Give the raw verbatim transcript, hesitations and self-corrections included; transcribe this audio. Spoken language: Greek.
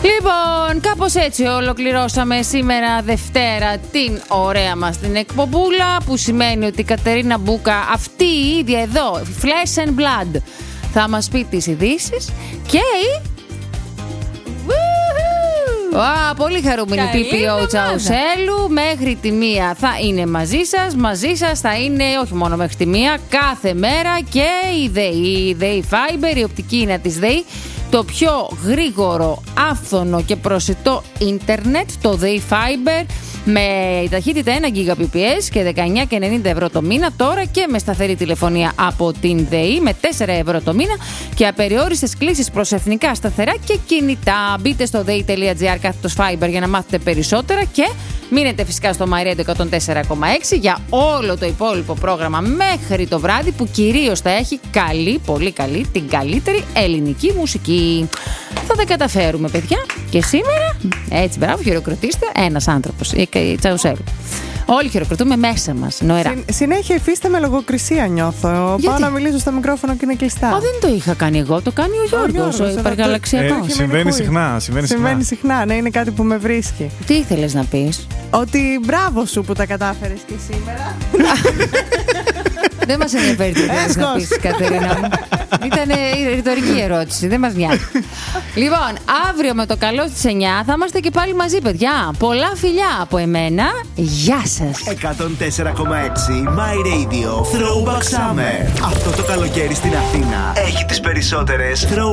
Λοιπόν, κάπως έτσι ολοκληρώσαμε σήμερα Δευτέρα την ωραία μας την εκπομπούλα, που σημαίνει ότι η Κατερίνα Μπούκα, αυτή η ίδια εδώ, Flesh and Blood, θα μας πει τις ειδήσεις και η... Α, πολύ χαρούμενη πι πι ο Τσαουσέλου. Μέχρι τη μία θα είναι μαζί σας. Μαζί σας θα είναι όχι μόνο μέχρι τη μία, κάθε μέρα και η ΔΕΗ, η ΔΕΗ Fiber, η οπτική ίννα της ΔΕΗ. Το πιο γρήγορο, άφθονο και προσιτό ίντερνετ, το ΔΕΗ Fiber, με ταχύτητα ένα Gbps και δεκαεννιά και ενενήντα ευρώ το μήνα. Τώρα και με σταθερή τηλεφωνία από την ΔΕΗ με τέσσερα ευρώ το μήνα και απεριόριστες κλήσεις προς εθνικά σταθερά και κινητά. Μπείτε στο dei.gr κάθετος Fiber για να μάθετε περισσότερα και μείνετε φυσικά στο My Radio εκατόν τέσσερα κόμμα έξι για όλο το υπόλοιπο πρόγραμμα μέχρι το βράδυ, που κυρίως θα έχει καλή, πολύ καλή, την καλύτερη ελληνική μουσική. Θα τα καταφέρουμε, παιδιά. Και σήμερα, έτσι, μπράβο, χειροκροτήστε. Ένας άνθρωπος, η Τσαουσέλου. Όλοι χειροκροτούμε μέσα μας, νοερά. Συν, συνέχεια υφίσταμαι λογοκρισία, νιώθω. Γιατί? Πάω να μιλήσω στο μικρόφωνο και είναι κλειστά. Α, δεν το είχα κάνει εγώ, το κάνει ο Γιώργος, ο, ο υπεργαλαξιακός. Ε, συμβαίνει συχνά, συμβαίνει συχνά. Συμβαίνει συχνά, ναι, είναι κάτι που με βρίσκει. Τι ήθελες να πεις? Ότι μπράβο σου που τα κατάφερες και σήμερα. Δεν μας ενδιαφέρει τι θέλεις να πεις, Κατερίνα μου. Ήταν η ρητορική ερώτηση, δεν μας νοιάζει. Λοιπόν, αύριο με το καλό στις εννιά θα είμαστε και πάλι μαζί, παιδιά. Πολλά φιλιά από εμένα. Γεια σας. εκατόν τέσσερα κόμμα έξι My Radio Throwback Summer. Αυτό το καλοκαίρι στην Αθήνα έχει τις περισσότερες Throwback